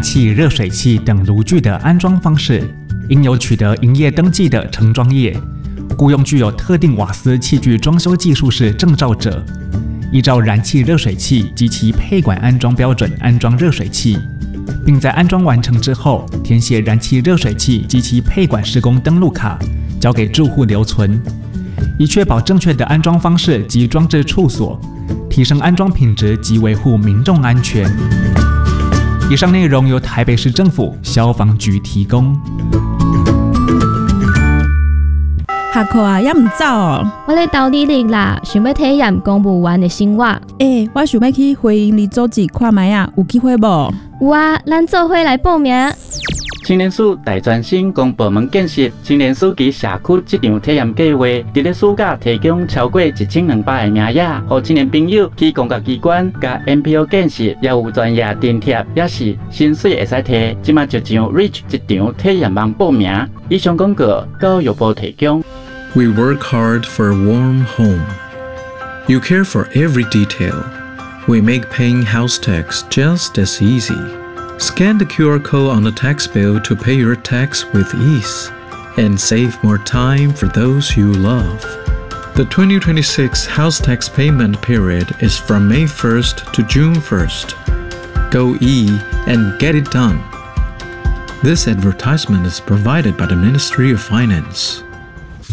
气、热水器等炉具的安装方式，应有取得营业登记的承装业，雇用具有特定瓦斯器具装修技术士证照者，依照燃气热水器及其配管安装标准安装热水器，并在安装完成之后填写燃气热水器及其配管施工登录卡，交给住户留存，以确保正确的安装方式及装置处所，提升安装品质及维护民众安全。以上内容由台北市政府消防局提供。 下课啊，也唔走哦。 我咧斗你力啦，想要体验公务员的生活。 我想要去回营里组织看卖啊，有机会无？ 有啊，咱做伙来报名。 青年署大专生公部门建设青年署及社区这场体验计划，伫咧暑假提供超过1200个名额，予青年朋友去公家机关、甲 NPO 建设，也有专业津贴，也是薪水会使摕。即马就上 Reach 一场体验网报名。以上广告教育部提供。 We work hard for a warm home. You care for every detail. We make paying house tax just as easy. Scan the QR code on the tax bill to pay your tax with ease and save more time for those you love. The 2026 house tax payment period is from May 1st to June 1st. Go E and get it done. This advertisement is provided by the Ministry of Finance.